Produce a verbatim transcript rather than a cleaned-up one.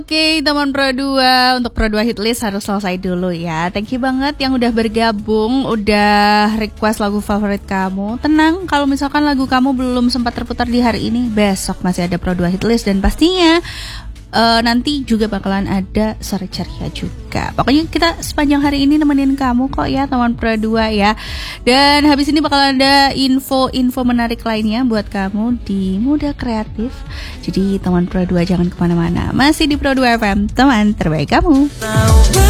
Oke, teman Pro dua, untuk Pro dua Hitlist harus selesai dulu ya. Thank you banget yang udah bergabung, udah request lagu favorit kamu. Tenang, kalau misalkan lagu kamu belum sempat terputar di hari ini, besok masih ada Pro dua Hitlist dan pastinya Uh, nanti juga bakalan ada sore ceria juga. Pokoknya kita sepanjang hari ini nemenin kamu kok ya, teman Pro dua ya. Dan habis ini bakalan ada info-info menarik lainnya buat kamu di Muda Kreatif. Jadi teman Pro dua jangan kemana-mana, masih di Pro dua F M, teman terbaik kamu.